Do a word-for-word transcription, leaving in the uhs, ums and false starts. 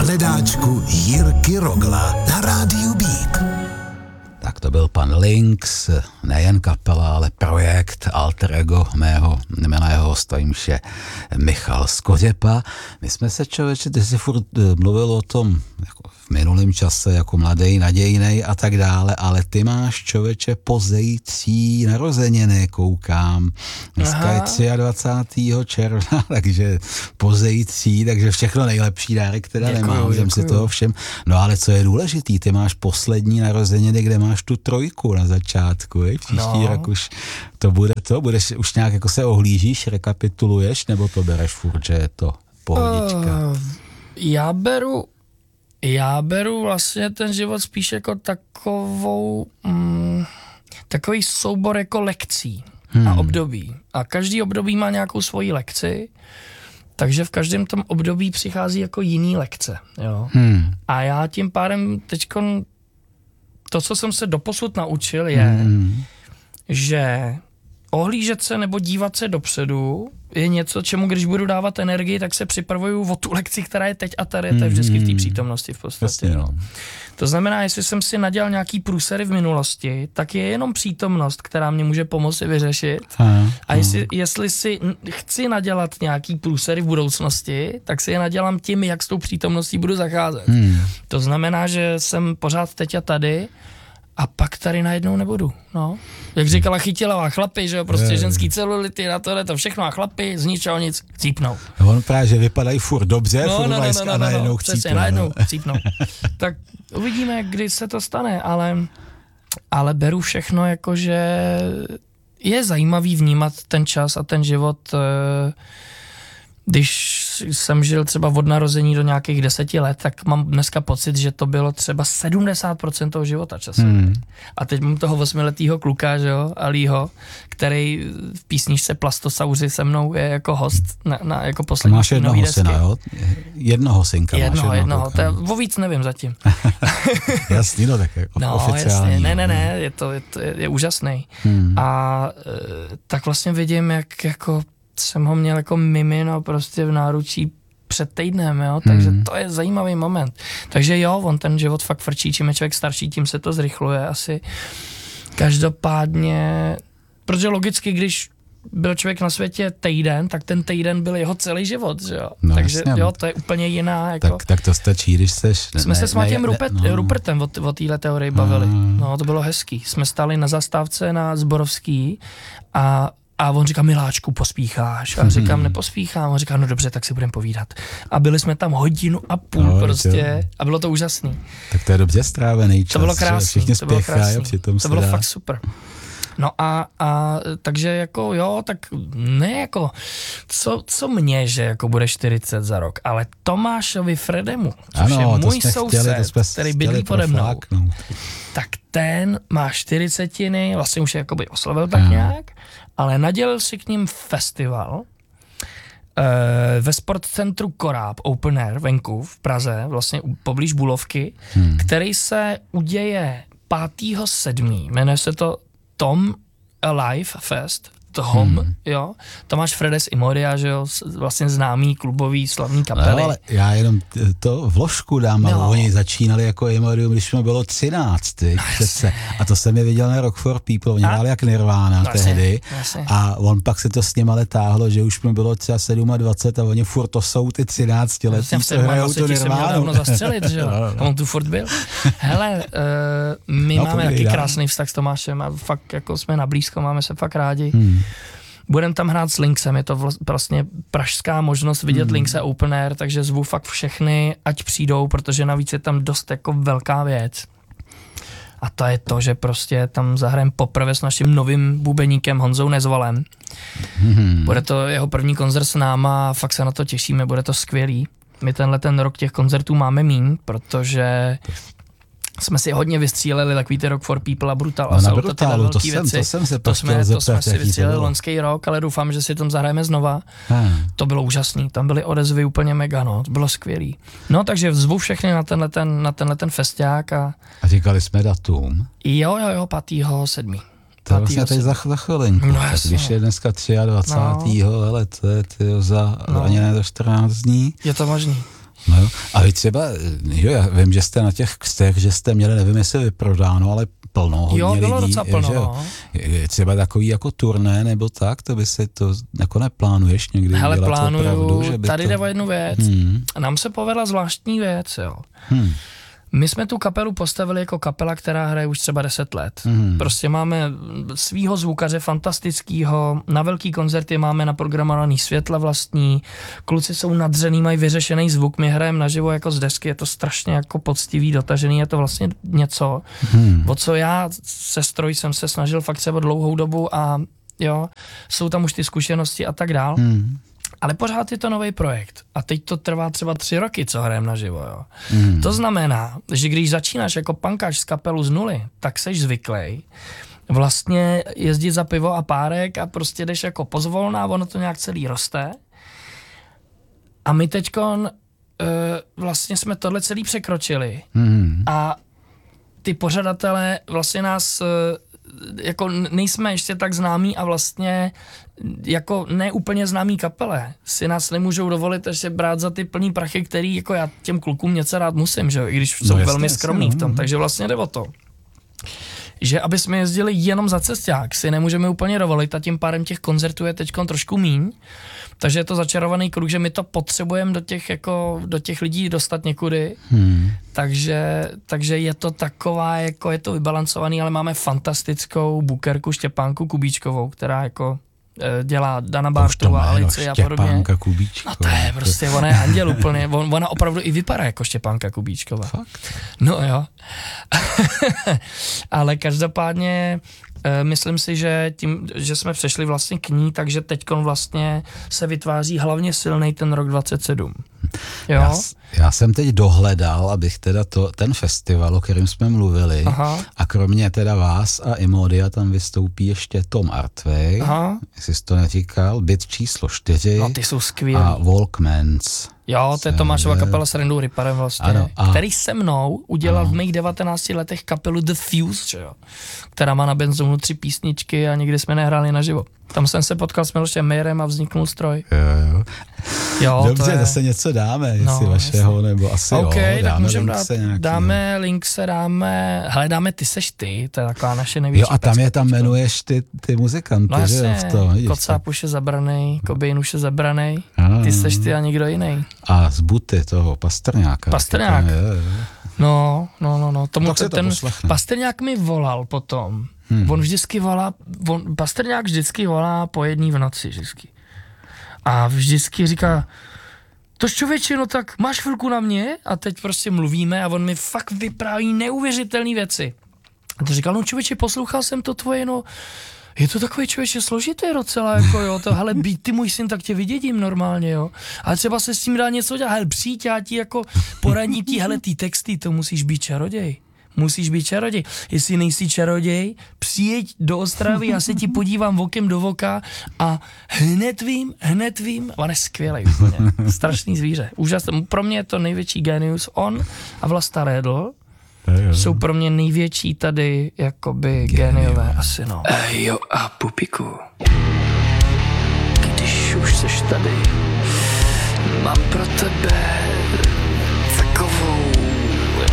hledáčku Jirky Rogla na rádiu Beat. Tak to byl pan Lynx, nejen kapela, ale projekt alter ego mého milého hosta, jímž je Michal Skořepa. My jsme se, člověče, ty jsi furt mluvil o tom jako v minulém čase jako mladej, nadějnej a tak dále, ale ty máš, člověče, pozející narozeniny, koukám. Dneska je dvacátého třetího června, takže pozející, takže všechno nejlepší dárek, teda nemám, můžem si toho všem. No ale co je důležitý, ty máš poslední narozeniny, kde máš tu trojku na začátku, je? Příští no. rok už to bude to, budeš už nějak jako se ohlížíš, rekapituluješ, nebo to bereš furt, že je to pohodička? Uh, já beru Já beru vlastně ten život spíš jako takovou, mm, takový soubor jako lekcí hmm. a období. A každý období má nějakou svoji lekci, takže v každém tom období přichází jako jiný lekce. Jo? Hmm. A já tím pádem teďkon, to, co jsem se doposud naučil, je, hmm. že ohlížet se nebo dívat se dopředu je něco, čemu když budu dávat energii, tak se připravuju o tu lekci, která je teď a tady, to je vždycky v té přítomnosti v podstatě. Jasně, no. To znamená, jestli jsem si nadělal nějaký průsery v minulosti, tak je jenom přítomnost, která mě může pomoci vyřešit. A, a jestli, jestli si chci nadělat nějaký průsery v budoucnosti, tak si je nadělám tím, jak s tou přítomností budu zacházet. Hmm. To znamená, že jsem pořád teď a tady, a pak tady najednou nebudu, no. Jak říkala Chytilová, chlapi, že jo, prostě je, ženský celulity, na tohle, to všechno a chlapi z ničeho nic chcípnou. No, on právě, že vypadají furt dobře, no, furt no, no, no, no, a najednou no, chcípnou. Přesně, najednou chcípnou. Tak uvidíme, kdy se to stane, ale, ale beru všechno jako, že je zajímavý vnímat ten čas a ten život, když jsem žil třeba od narození do nějakých deseti let, tak mám dneska pocit, že to bylo třeba sedmdesát procent toho života času. Hmm. A teď mám toho osmiletýho kluka, že jo, Alího, který v písničce Plastosauři se mnou je jako host na, na jako poslední máš jednoho nový desky. syna, jo? Jednoho synka jednoho, máš. Jednoho, jednoho. To, o víc nevím zatím. Jasný, no tak jako no, oficiální. Jasně. Ne, ne, ne, je to, je, to, je, je úžasný. Hmm. A e, tak vlastně vidím, jak jako jsem ho měl jako mimino prostě v náručí před týdnem, jo, takže hmm. to je zajímavý moment. Takže jo, on ten život fakt frčí, čím je člověk starší, tím se to zrychluje asi. Každopádně, protože logicky, když byl člověk na světě týden, tak ten týden byl jeho celý život, že jo. No, takže jasně. jo, to je úplně jiná, jako. Tak, tak to stačí, když seš... Jsme ne, se s Matějem Rupert, no. Rupertem o, o téhle teorii bavili. No, to bylo hezký. Jsme stáli na zastávce na Zborovský a A on říká, miláčku, pospícháš. A říkám, nepospíchám. A říká, no dobře, tak si budeme povídat. A byli jsme tam hodinu a půl no, prostě. To. A bylo to úžasný. Tak to je dobře strávený čas. To bylo krásný. Všichni spěchají a přitom To bylo dá. fakt super. No a, a takže jako jo, tak ne jako, co, co mě, že jako bude čtyřicet za rok, ale Tomášovi Fredemu, což ano, je můj soused, chtěli, který bydlí pode mnou, tak ten má čtyřicetiny, vlastně už je jakoby oslavil tak hmm. nějak, ale nadělil si k ním festival e, ve sportcentru Koráb, Open Air, venku v Praze, vlastně poblíž Bulovky, hmm. který se uděje pátého sedmého Jmenuje se to Tom Alive Fest, Tom, hmm. jo, Tomáš Fredes i Moria, že jo, vlastně známý klubový slavný kapely. No, ale já jenom to vložku dám, ale no. Oni začínali jako Imodium, když mi bylo třináct, no, přece. A to jsem je viděl na Rock for People, oni hráli jak Nirvana no, tehdy. Jasně. A on pak se to s nima letáhlo, že už mi bylo třeba dvacet sedm a oni furt to jsou ty třináctiletí, co hrajou tu Nirvánu. Jsem měl zastřelit, že jo, no, no. On tu furt byl. Hele, uh, my no, máme taky krásný vztah s Tomášem a fakt jako jsme na blízko, máme se fakt rádi. Hmm. Budeme tam hrát s Lynxem, je to vlastně pražská možnost vidět hmm. Lynxe Open Air, takže zvu fakt všechny, ať přijdou, protože navíc je tam dost jako velká věc. A to je to, že prostě tam zahrajeme poprvé s naším novým bubeníkem Honzou Nezvalem. Hmm. Bude to jeho první koncert s náma, fakt se na to těšíme, bude to skvělý. My tenhle ten rok těch koncertů máme míň, protože jsme si hodně vystříleli takový ty Rock for People a Brutal no, Assault, to, tyhle velký to, jsem, věci. to jsem se to jsme, zeptat, to jsme si vystříleli to loňský rok, ale doufám, že si tam zahrajeme znova. Hmm. To bylo úžasný, tam byly odezvy úplně mega, no, to bylo skvělý. No, takže zvu všechny na tenhle ten, na tenhle ten festiák a... A říkali jsme datum? Jo, jo, jo, pátého sedmého To je vlastně teď za, za chvilinku. No, když je dneska dvacátého třetího No. Ale to je tyjo, za no. ani ne za čtrnáct dní. Je to možný. No jo. A vy třeba, jo, já vím, že jste na těch kstech, že jste měli, nevím, jestli vyprodáno, ale plno, hodně jo, bylo lidí. docela plno, že jo. no. Je třeba takový jako turné nebo tak, to by se to jako neplánuješ někdy Hele, dělat plánuju, opravdu, že by tady to... jde o jednu věc. Hmm. Nám se povedla zvláštní věc, jo. Hmm. My jsme tu kapelu postavili jako kapela, která hraje už třeba deset let. Hmm. Prostě máme svýho zvukaře fantastickýho, na velký koncerty máme naprogramovaný světla vlastní, kluci jsou nadřený, mají vyřešený zvuk, my hrajeme naživo jako z desky, je to strašně jako poctivý, dotažený, je to vlastně něco, hmm. o co já se stroj jsem se snažil fakt třeba dlouhou dobu a jo, jsou tam už ty zkušenosti a tak dál. Hmm. Ale pořád je to nový projekt a teď to trvá třeba tři roky, co hrajeme naživo, jo. Mm. To znamená, že když začínáš jako pankáč z kapelu z nuly, tak seš zvyklej vlastně jezdit za pivo a párek a prostě jdeš jako pozvolná, ono to nějak celý roste. A my teďkon uh, vlastně jsme tohle celý překročili mm. a ty pořadatelé vlastně nás... Uh, jako nejsme ještě tak známí a vlastně jako neúplně známí kapele si nás nemůžou dovolit ještě brát za ty plný prachy, který jako já těm klukům něco rád musím, že i když jsou no, velmi skromní v tom, takže vlastně jde o to, že aby jsme jezdili jenom za cesták, si nemůžeme úplně dovolit a tím pádem těch koncertů je teďkon trošku míň, takže je to začarovaný kruh, že my to potřebujeme do těch, jako, do těch lidí dostat někudy, hmm. takže, takže je to taková, jako je to vybalancovaný, ale máme fantastickou bookerku Štěpánku Kubíčkovou, která jako dělá Dana Bártová, Alice a podobně. Štěpánka Kubíčková. No to je prostě, ona je anděl úplně, on, ona opravdu i vypadá jako Štěpánka Kubíčková. Fakt? No jo. Ale každopádně myslím si, že tím, že jsme přešli vlastně k ní, takže teďkon vlastně se vytváří hlavně silnej ten rok dvacet sedm. Jo? Já, já jsem teď dohledal, abych teda to, ten festival, o kterém jsme mluvili, aha. a kromě teda vás a Imodia tam vystoupí ještě Tom Artway, aha. jestli jsi to neříkal, byt číslo čtyři no, ty jsou skvělý. A Walkmans. Jo, to je Tomášova kapela s Rendou Ripperem vlastně, ano, a... který se mnou udělal ano. v mých devatenácti letech kapelu The Fuse, že jo, která má na Benzonu tři písničky a nikdy jsme nehráli naživo. Tam jsem se potkal s Milošem Majerem a vzniknul stroj. Jo, jo. jo Dobře, je... zase něco dáme, jestli no, vašeho, jasný. nebo asi okay, jo. Tak můžeme dát, nějaký, dáme Linkse, dáme, hele, dáme Ty seš ty, to je taková naše největší. Jo, a tam je, tam jmenuješ ty, ty muzikanty, no, že jo, v to. Kocáb už je zabranej, Kobejn už je zabranej, Ty seš ty a nikdo jiný. A z Buty toho Pastrňáka. Pastrňák. Je, je. No, no, no, no. Tomu to ten poslechne. Pastrňák mi volal potom. Hmm. On vždycky volá, on, Pastrňák vždycky volá po jedný v noci vždycky. A vždycky říká, to člověče, no tak máš chvilku na mě? A teď prostě mluvíme a on mi fakt vypráví neuvěřitelné věci. A to říkal, no člověče, poslouchal jsem to tvoje, no je to takový člověče složité docela, jako jo, to, hele, být ty můj syn, tak tě vydědím normálně, jo. Ale třeba se s tím dá něco dělat, hele, přijď, já ti jako poradím ti, hele, ty texty, to musíš být čaroděj. Musíš být čaroděj. Jestli nejsi čaroděj, přijeď do Ostravy, já se ti podívám okem do voka a hned vím, hned vím. On je skvělej úplně. Strašný zvíře. Úžasný. Pro mě je to největší genius. On a Vlasta Redl jsou pro mě největší tady jakoby geniové. Asi no. Ejo a pupiku, když už seš tady, mám pro tebe takovou